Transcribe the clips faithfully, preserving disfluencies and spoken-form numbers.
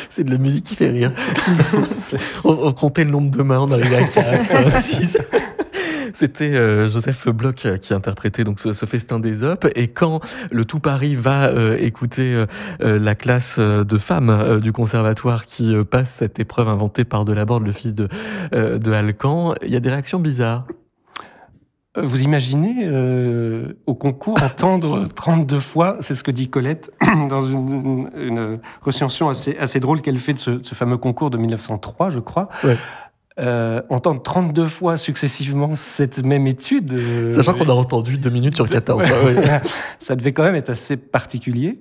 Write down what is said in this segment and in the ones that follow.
C'est de la musique qui fait rire. on, on comptait le nombre de mains, on arrivait à quatre, cinq, six. C'était euh, Joseph Bloch qui interprétait donc ce, ce festin d'Ésope. Et quand le tout Paris va euh, écouter euh, la classe de femmes euh, du conservatoire qui euh, passe cette épreuve inventée par Delaborde, le fils de, euh, de Alcan, il y a des réactions bizarres. Vous imaginez euh, au concours entendre trente-deux fois, c'est ce que dit Colette dans une, une, une recension assez, assez drôle qu'elle fait de ce, ce fameux concours de mille neuf cent trois, je crois. Ouais. Euh, entendre trente-deux fois successivement cette même étude. Euh, Sachant qu'on a entendu deux minutes sur quatorze. Ouais. Ouais. Ça devait quand même être assez particulier.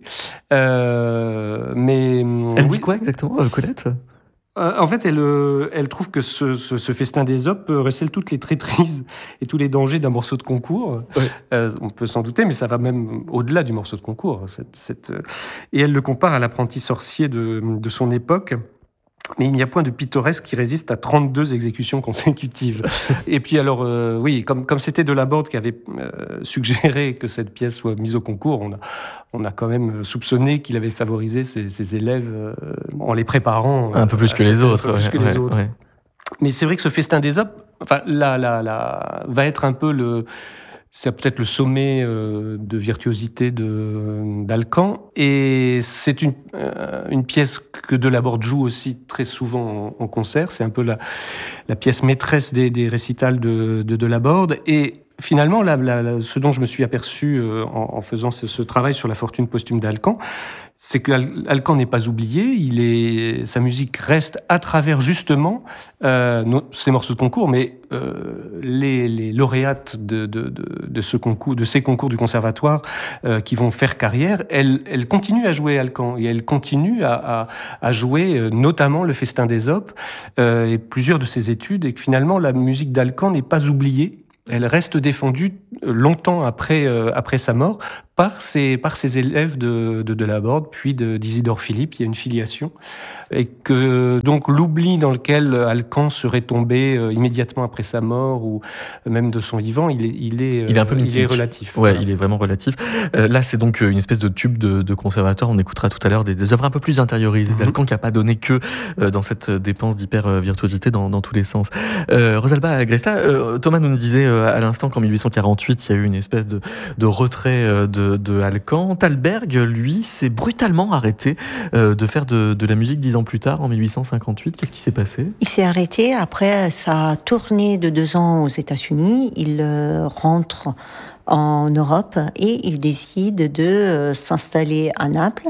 Euh, mais elle oui. dit quoi exactement, Colette ? Euh, en fait, elle, euh, elle trouve que ce, ce, ce festin d'Ésope recèle toutes les traîtrises et tous les dangers d'un morceau de concours. Ouais. Euh, on peut s'en douter, mais ça va même au-delà du morceau de concours. Cette, cette, euh... Et elle le compare à l'apprenti sorcier de, de son époque. Mais il n'y a point de pittoresque qui résiste à trente-deux exécutions consécutives. Et puis alors, euh, oui, comme, comme c'était Delaborde qui avait euh, suggéré que cette pièce soit mise au concours, on a, on a quand même soupçonné qu'il avait favorisé ses, ses élèves euh, en les préparant. Un peu plus que les autres. Un peu plus ouais, que ouais, les autres. Ouais. Mais c'est vrai que ce festin d'Ésope, enfin, là, là, là, va être un peu le... C'est peut-être le sommet euh, de virtuosité de, d'Alcan. Et c'est une, euh, une pièce que Delaborde joue aussi très souvent en, en concert. C'est un peu la, la pièce maîtresse des, des récitals de, de Delaborde. Et finalement, la, la, la, ce dont je me suis aperçu euh, en, en faisant ce, ce travail sur la fortune posthume d'Alcan, c'est que Alcan n'est pas oublié. Il est, sa musique reste à travers justement euh, nos, ces morceaux de concours, mais euh, les, les lauréates de, de, de, de ce concours, de ces concours du conservatoire euh, qui vont faire carrière, elles, elles continuent à jouer Alcan et elles continuent à, à, à jouer euh, notamment le festin d'Ésope euh, et plusieurs de ses études, et que finalement la musique d'Alcan n'est pas oubliée. Elle reste défendue longtemps après, euh, après sa mort par ses, par ses élèves de, de Delaborde, puis de, d'Isidore Philippe. Il y a une filiation. Et que donc l'oubli dans lequel Alcan serait tombé euh, immédiatement après sa mort, ou même de son vivant, il est, il est, il est un peu mythique. Il est relatif. Ouais, voilà. Il est vraiment relatif. Euh, là, c'est donc une espèce de tube de, de conservatoire. On écoutera tout à l'heure des, des œuvres un peu plus intériorisées mm-hmm. d'Alcan, qui n'a pas donné que euh, dans cette dépense d'hyper-virtuosité dans, dans tous les sens. Euh, Rosalba Agresta, euh, Thomas nous disait euh, à l'instant qu'en dix-huit cent quarante-huit, il y a eu une espèce de, de retrait euh, de, de Alcan. Thalberg, lui, s'est brutalement arrêté euh, de faire de, de la musique dix ans plus tard, en dix-huit cent cinquante-huit. Qu'est-ce qui s'est passé ? Il s'est arrêté après sa tournée de deux ans aux États-Unis. Il euh, rentre en Europe et il décide de euh, s'installer à Naples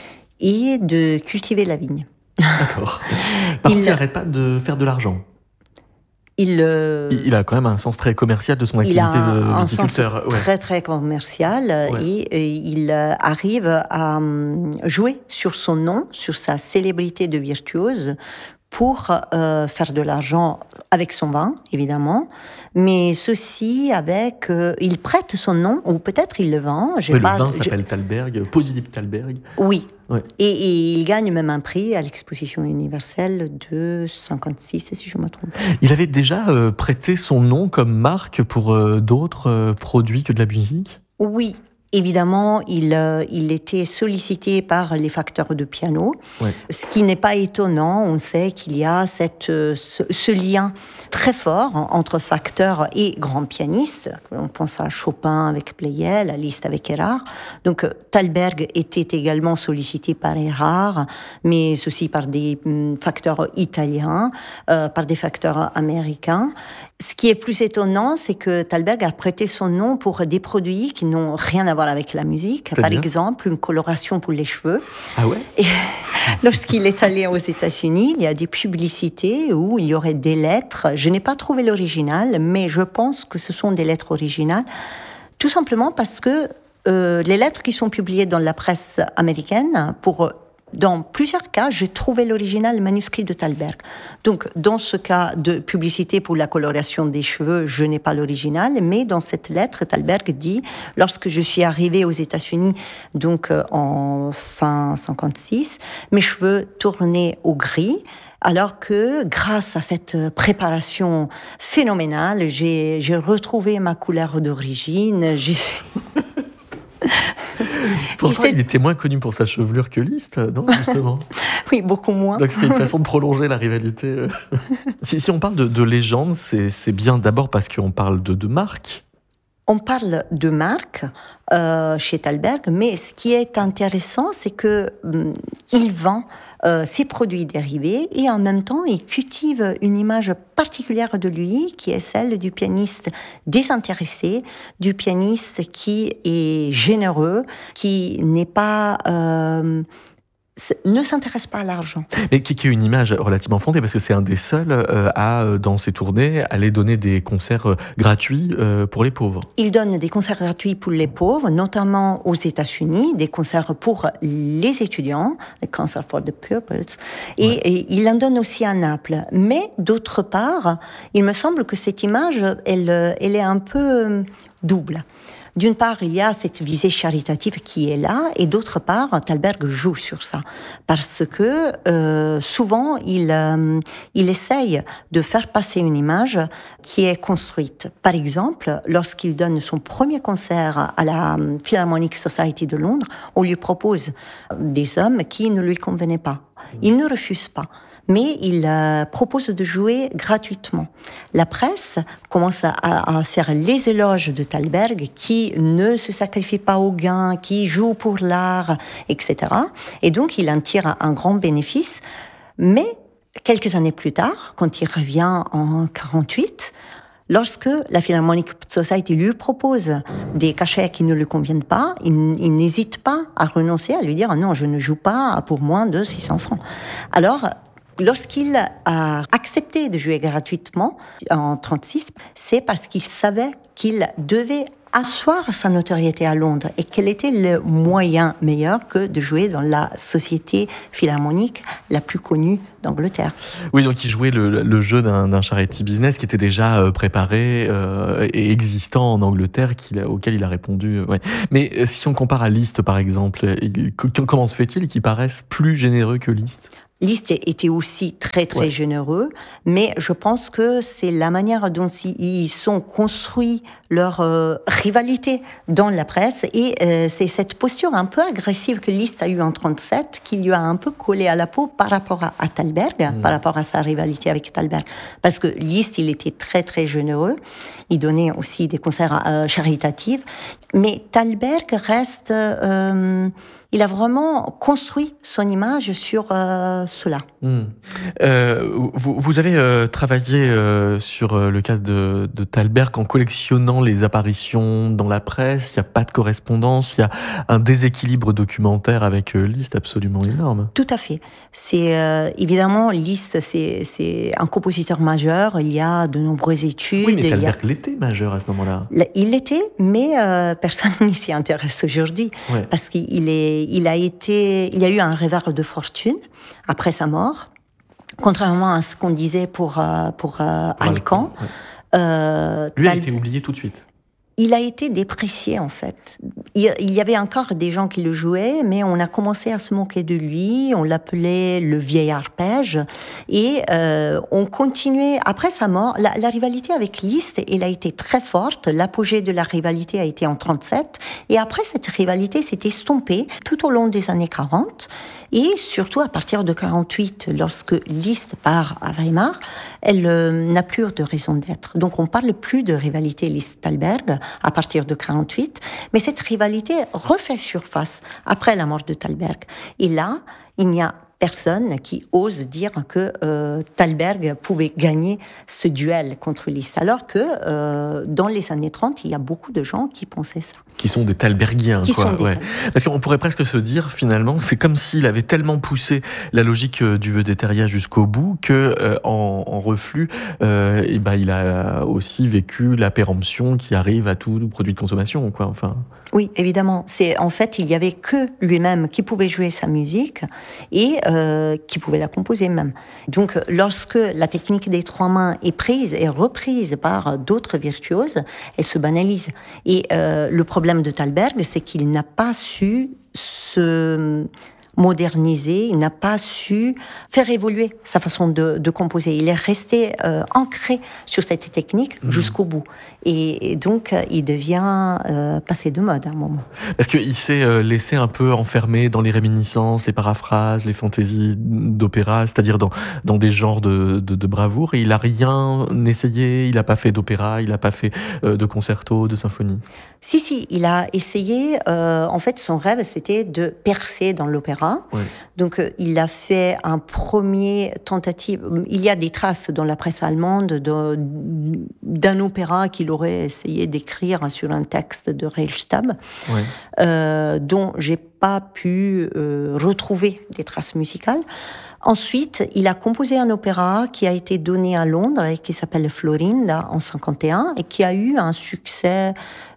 et de cultiver la vigne. D'accord. Parce qu'il n'arrête pas de faire de l'argent. Il, euh, il a quand même un sens très commercial de son activité de viticulteur. Il a un sens ouais. très très commercial ouais. et, et il arrive à jouer sur son nom, sur sa célébrité de virtuose pour euh, faire de l'argent avec son vin, évidemment, mais ceci avec... Euh, il prête son nom, ou peut-être il le vend. J'ai oui, pas, le vin je... s'appelle Thalberg, Posidipe Thalberg. Oui, ouais. et, et il gagne même un prix à l'exposition universelle de cinquante-six, si je ne me trompe pas. Il avait déjà euh, prêté son nom comme marque pour euh, d'autres euh, produits que de la musique ? Oui. Évidemment, il, euh, il était sollicité par les facteurs de piano, ouais. ce qui n'est pas étonnant. On sait qu'il y a cette, euh, ce, ce lien très fort entre facteurs et grands pianistes. On pense à Chopin avec Pleyel, à Liszt avec Erard. Donc, Thalberg était également sollicité par Erard, mais aussi par des hum, facteurs italiens, euh, par des facteurs américains. Ce qui est plus étonnant, c'est que Thalberg a prêté son nom pour des produits qui n'ont rien à voir avec la musique. C'est-à-dire ? Par exemple, une coloration pour les cheveux. Ah ouais ? Et lorsqu'il est allé aux États-Unis, il y a des publicités où il y aurait des lettres. Je n'ai pas trouvé l'original, mais je pense que ce sont des lettres originales. Tout simplement parce que euh, les lettres qui sont publiées dans la presse américaine, pour... Dans plusieurs cas, j'ai trouvé l'original manuscrit de Thalberg. Donc, dans ce cas de publicité pour la coloration des cheveux, je n'ai pas l'original, mais dans cette lettre, Thalberg dit, lorsque je suis arrivé aux États-Unis, donc euh, en fin cinquante-six, mes cheveux tournaient au gris, alors que grâce à cette préparation phénoménale, j'ai, j'ai retrouvé ma couleur d'origine. J'ai... Pourtant, il était moins connu pour sa chevelure que Liszt, non, justement. Oui, beaucoup moins. Donc c'était une façon de prolonger la rivalité. si, si on parle de, de légende, c'est, c'est bien d'abord parce qu'on parle de, de marque. On parle de marque euh, chez Thalberg, mais ce qui est intéressant, c'est que hum, il vend euh, ses produits dérivés et en même temps, il cultive une image particulière de lui, qui est celle du pianiste désintéressé, du pianiste qui est généreux, qui n'est pas euh, ne s'intéresse pas à l'argent. Mais qui, qui est une image relativement fondée, parce que c'est un des seuls euh, à, dans ses tournées, aller donner des concerts euh, gratuits euh, pour les pauvres. Il donne des concerts gratuits pour les pauvres, notamment aux États-Unis, des concerts pour les étudiants, les concerts for the pupils, et, ouais. et il en donne aussi à Naples. Mais d'autre part, il me semble que cette image, elle, elle est un peu double. D'une part, il y a cette visée caritative qui est là, et d'autre part, Thalberg joue sur ça. Parce que euh, souvent, il, euh, il essaye de faire passer une image qui est construite. Par exemple, lorsqu'il donne son premier concert à la Philharmonic Society de Londres, on lui propose des hommes qui ne lui convenaient pas. Il ne refuse pas. Mais il euh, propose de jouer gratuitement. La presse commence à, à faire les éloges de Thalberg, qui ne se sacrifie pas au gain, qui joue pour l'art, et cetera. Et donc, il en tire un grand bénéfice. Mais, quelques années plus tard, quand il revient en quarante-huit, lorsque la Philharmonic Society lui propose des cachets qui ne lui conviennent pas, il, il n'hésite pas à renoncer, à lui dire « Non, je ne joue pas pour moins de six cents francs ». Alors, lorsqu'il a accepté de jouer gratuitement en trente-six, c'est parce qu'il savait qu'il devait asseoir sa notoriété à Londres et quel était le moyen meilleur que de jouer dans la société philharmonique la plus connue d'Angleterre. Oui, donc il jouait le, le jeu d'un, d'un charity business qui était déjà euh, préparé euh, et existant en Angleterre, qu'il, auquel il a répondu. Euh, ouais. Mais euh, si on compare à Liszt, par exemple, il, comment se fait-il qu'il paraisse plus généreux que Liszt ? Liszt était aussi très très ouais. généreux, mais je pense que c'est la manière dont ils sont construits leur euh, rivalité dans la presse, et euh, c'est cette posture un peu agressive que Liszt a eue en trente-sept qui lui a un peu collé à la peau par rapport à, à Thalberg, mmh. par rapport à sa rivalité avec Thalberg. Parce que Liszt, il était très très généreux, il donnait aussi des concerts euh, caritatifs, mais Thalberg reste... Euh, il a vraiment construit son image sur euh, cela. Mmh. Euh, vous, vous avez euh, travaillé euh, sur euh, le cas de, de Thalberg en collectionnant les apparitions dans la presse. Il n'y a pas de correspondance, il y a un déséquilibre documentaire avec euh, Liszt absolument énorme. Tout à fait. C'est, euh, évidemment, Liszt, c'est, c'est un compositeur majeur. Il y a de nombreuses études. Oui, mais Thalberg a... l'était majeur à ce moment-là. Il l'était, mais euh, personne n'y s'y intéresse aujourd'hui. Ouais. Parce qu'il est Il a, été, il y a eu un revers de fortune après sa mort, contrairement à ce qu'on disait pour, pour euh, Alcan. Ouais. Euh, Lui a été oublié tout de suite. Il a été déprécié, en fait. Il, il y avait encore des gens qui le jouaient, mais on a commencé à se moquer de lui, on l'appelait le vieil arpège, et euh, on continuait, après sa mort, la, la rivalité avec Liszt, elle a été très forte, l'apogée de la rivalité a été en trente-sept, et après cette rivalité s'est estompée tout au long des années quarante, et surtout à partir de quarante-huit, lorsque Liszt part à Weimar, elle euh, n'a plus de raison d'être. Donc on parle plus de rivalité Liszt-Thalberg à partir de quarante-huit, mais cette rivalité refait surface après la mort de Thalberg. Et là, il n'y a personne qui ose dire que euh, Thalberg pouvait gagner ce duel contre Liszt, alors que euh, dans les années trente, il y a beaucoup de gens qui pensaient ça. Qui sont des Thalbergiens, qui quoi. Sont des ouais. Parce qu'on pourrait presque se dire, finalement, c'est comme s'il avait tellement poussé la logique du Vedetteria jusqu'au bout que, euh, en, en reflux, euh, et ben, il a aussi vécu la péremption qui arrive à tout produit de consommation, quoi. Enfin. Oui, évidemment. C'est, en fait, il y avait que lui-même qui pouvait jouer sa musique et euh, qui pouvait la composer même. Donc, lorsque la technique des trois mains est prise et reprise par d'autres virtuoses, elle se banalise. Et euh, le problème de Thalberg, c'est qu'il n'a pas su se moderniser, il n'a pas su faire évoluer sa façon de, de composer. Il est resté euh, ancré sur cette technique mmh. jusqu'au bout. Et, et donc, il devient euh, passé de mode à un moment. Est-ce qu'il s'est euh, laissé un peu enfermer dans les réminiscences, les paraphrases, les fantaisies d'opéra, c'est-à-dire dans, dans des genres de, de, de bravoure, et il n'a rien essayé, il n'a pas fait d'opéra, il n'a pas fait euh, de concerto, de symphonie? Si, si, il a essayé. Euh, en fait, son rêve, c'était de percer dans l'opéra. Ouais. Donc, euh, il a fait un premier tentative. Il y a des traces dans la presse allemande de, d'un opéra qu'il aurait essayé d'écrire sur un texte de Reichstab, ouais. euh, dont j'ai pas pu euh, retrouver des traces musicales. Ensuite, il a composé un opéra qui a été donné à Londres et qui s'appelle Florinda en cinquante et un et qui a eu un succès,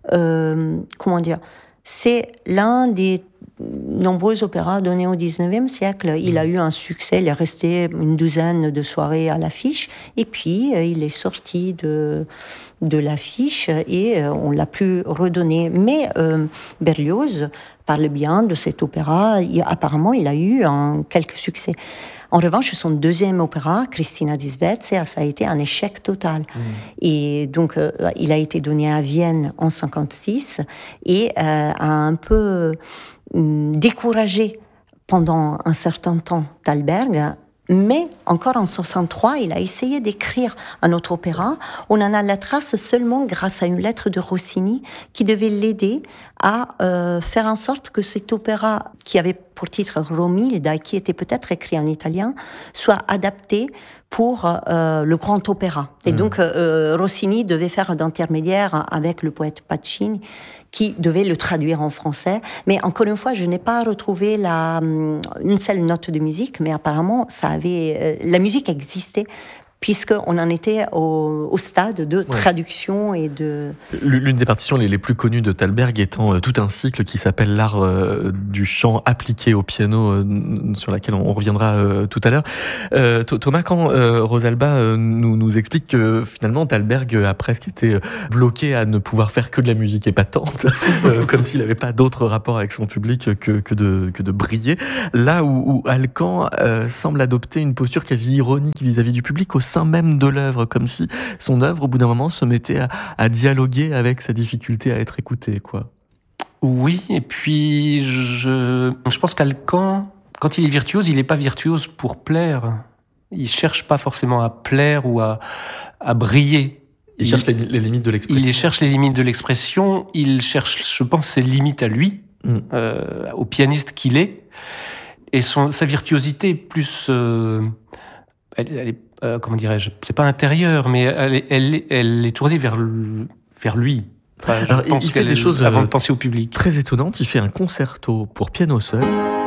euh, comment dire, c'est l'un des nombreux opéras donnés au dix-neuvième siècle. Il a eu un succès, il est resté une douzaine de soirées à l'affiche et puis il est sorti de, de l'affiche et on l'a plus redonné. Mais euh, Berlioz parle bien de cet opéra, il, apparemment il a eu un, quelques succès. En revanche, son deuxième opéra, Christina di Svezia, ça a été un échec total. Mmh. Et donc, euh, il a été donné à Vienne en cinquante-six et euh, a un peu euh, découragé pendant un certain temps Thalberg. Mais encore en soixante-trois, il a essayé d'écrire un autre opéra. On en a la trace seulement grâce à une lettre de Rossini qui devait l'aider à euh, faire en sorte que cet opéra, qui avait pour titre Romilda, qui était peut-être écrit en italien, soit adapté pour euh, le grand opéra. Et mmh. donc, euh, Rossini devait faire d'intermédiaire avec le poète Pacini, qui devait le traduire en français. Mais encore une fois, je n'ai pas retrouvé la, une seule note de musique, mais apparemment, ça avait, la musique existait, puisqu'on en était au, au stade de ouais. traduction et de... L'une des partitions les, les plus connues de Thalberg étant euh, tout un cycle qui s'appelle l'art euh, du chant appliqué au piano, euh, sur laquelle on, on reviendra euh, tout à l'heure. Euh, Thomas, quand euh, Rosalba euh, nous, nous explique que finalement Thalberg a presque été bloqué à ne pouvoir faire que de la musique épatante, euh, comme s'il n'avait pas d'autre rapport avec son public que, que, de, que de briller, là où, où Alcan euh, semble adopter une posture quasi ironique vis-à-vis du public au sein même de l'œuvre, comme si son œuvre, au bout d'un moment, se mettait à, à dialoguer avec sa difficulté à être écoutée, quoi. Oui, et puis je, je pense qu'Alcan, quand il est virtuose, il n'est pas virtuose pour plaire. Il cherche pas forcément à plaire ou à, à briller. Il, il cherche les, les limites de l'expression. Il cherche les limites de l'expression. Il cherche, je pense, ses limites à lui, mm. euh, au pianiste qu'il est. Et son, sa virtuosité est plus... Euh, elle, elle est Euh, comment dirais-je, c'est pas intérieur, mais elle, elle, elle est tournée vers, le, vers lui. Enfin, je Alors, pense il fait des choses avant de penser au public. Très étonnantes. Il fait un concerto pour piano seul.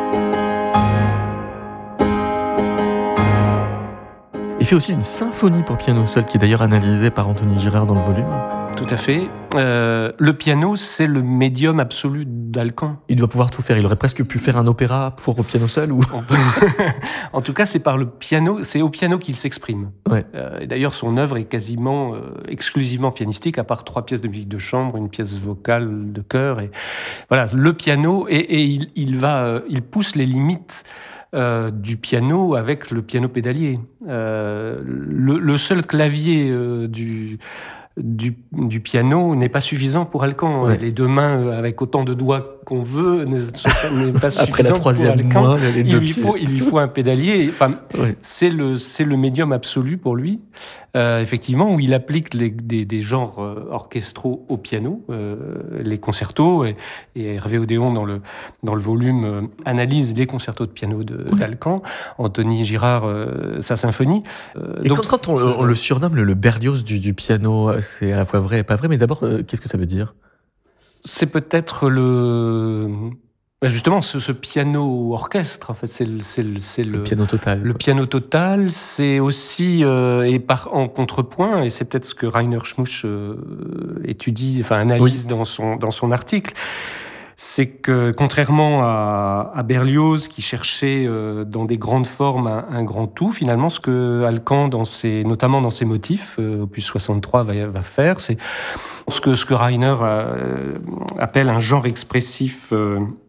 Il fait aussi une symphonie pour piano seul, qui est d'ailleurs analysée par Anthony Girard dans le volume. Tout à fait. Euh, le piano, c'est le médium absolu d'Alcan. Il doit pouvoir tout faire. Il aurait presque pu faire un opéra pour piano seul ou... En tout cas, c'est par le piano, c'est au piano qu'il s'exprime. Ouais. Euh, et d'ailleurs, son œuvre est quasiment euh, exclusivement pianistique, à part trois pièces de musique de chambre, une pièce vocale de chœur. Et voilà, le piano, et, et il, il va, euh, il pousse les limites Euh, du piano avec le piano pédalier. Euh, le, le seul clavier euh, du, du, du piano n'est pas suffisant pour Alcan. Ouais. Les deux mains avec autant de doigts qu'on veut n'est pas suffisant. Après la troisième pour Alcan. Main, les deux il, lui faut, il lui faut un pédalier. Enfin, ouais. c'est, le, c'est le médium absolu pour lui. Euh, effectivement, où il applique les, des, des genres euh, orchestraux au piano, euh, les concertos, et, et Hervé Odéon, dans le, dans le volume, euh, analyse les concertos de piano de, oui. d'Alcan, Anthony Girard, euh, sa symphonie. Euh, et donc, quand, quand on, on le surnomme le, le Berlioz du, du piano, c'est à la fois vrai et pas vrai, mais d'abord, euh, qu'est-ce que ça veut dire ? C'est peut-être le... Ben justement, ce, ce piano orchestre, en fait, c'est le, c'est le, c'est le, le piano total. Le piano total, c'est aussi euh, et par en contrepoint, et c'est peut-être ce que Rainer Schmusch euh, étudie, enfin analyse oui. dans son dans son article. C'est que contrairement à, à Berlioz qui cherchait euh, dans des grandes formes un, un grand tout, finalement, ce que Alcan, dans ses, notamment dans ses motifs, euh, opus soixante-trois, va, va faire, c'est ce que, ce que Rainer euh, appelle un genre expressif euh,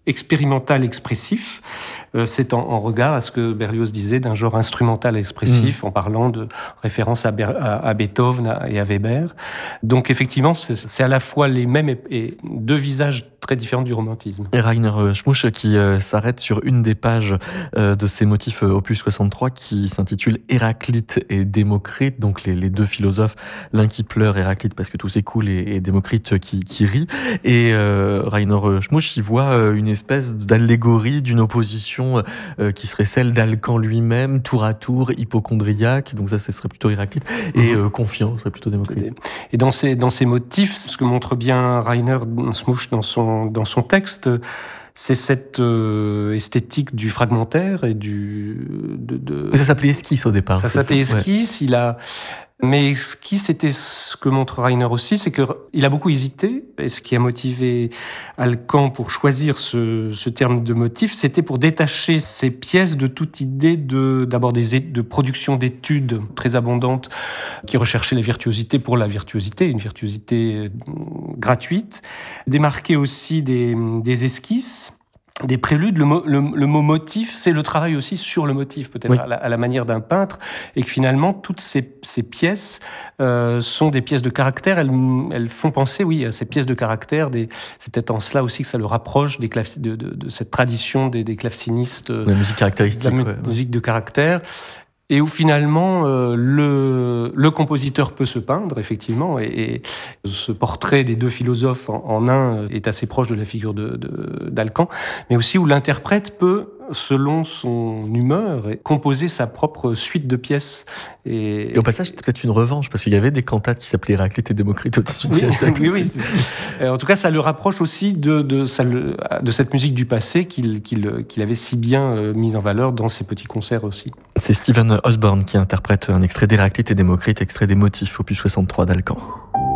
expérimental expressif. Euh, c'est en, en regard à ce que Berlioz disait d'un genre instrumental expressif, mmh. en parlant de référence à, Ber- à, à Beethoven et à Weber. Donc effectivement, c'est, c'est à la fois les mêmes et, et deux visages très différents du romantisme. Et Rainer Schmuch qui euh, s'arrête sur une des pages euh, de ses motifs euh, opus soixante-trois qui s'intitule Héraclite et Démocrite, donc les, les deux philosophes, l'un qui pleure, Héraclite parce que tout s'écoule, et, et Démocrite qui, qui rit. Et euh, Rainer Schmuch y voit euh, une espèce d'allégorie d'une opposition euh, qui serait celle d'Alcan lui-même, tour à tour, hypocondriaque, donc ça ce serait plutôt Héraclite, et euh, confiant, ce serait plutôt Démocrite. Et dans ces, dans ces motifs, ce que montre bien Rainer Schmuch dans son, dans son texte, c'est cette euh, esthétique du fragmentaire et du... De, de... Ça s'appelait esquisse au départ. Ça s'appelait ça, esquisse, ouais. il a... Mais ce qui, c'était ce que montre Rainer aussi, c'est qu'il a beaucoup hésité. Et ce qui a motivé Alcan pour choisir ce, ce terme de motif, c'était pour détacher ces pièces de toute idée de, d'abord des, de production d'études très abondantes qui recherchaient la virtuosité pour la virtuosité, une virtuosité gratuite. Démarquer aussi des, des esquisses, des préludes. Le mot, le, le mot motif, c'est le travail aussi sur le motif, peut-être oui. à, la, à la manière d'un peintre, et que finalement toutes ces, ces pièces euh, sont des pièces de caractère. Elles, elles font penser, oui, à ces pièces de caractère. Des, c'est peut-être en cela aussi que ça le rapproche des clave, de, de, de cette tradition des, des clavecinistes, la musique caractéristique, de la ouais, musique ouais. de caractère. Et où finalement euh, le, le compositeur peut se peindre, effectivement, et, et ce portrait des deux philosophes en, en un est assez proche de la figure de, de, d'Alcan, mais aussi où l'interprète peut, selon son humeur, composer sa propre suite de pièces. Et, et au passage, c'était peut-être une revanche, parce qu'il y avait des cantates qui s'appelaient Héraclite et Démocrite au dix-huitième oui, siècle. Oui, oui. En tout cas, ça le rapproche aussi de, de, de cette musique du passé qu'il, qu'il, qu'il avait si bien mise en valeur dans ses petits concerts aussi. C'est Stephen Osborne qui interprète un extrait d'Héraclite et Démocrite, extrait des motifs opus soixante-trois d'Alcan.